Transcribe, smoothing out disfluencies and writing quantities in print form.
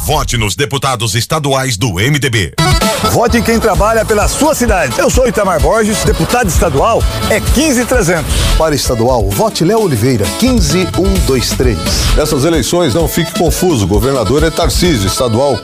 Vote nos deputados estaduais do MDB. Vote em quem trabalha pela sua cidade. Eu sou Itamar Borges, deputado estadual é 15300. Para estadual, vote Léo Oliveira, 15123. Nessas eleições, não fique confuso. O governador é Tarcísio, estadual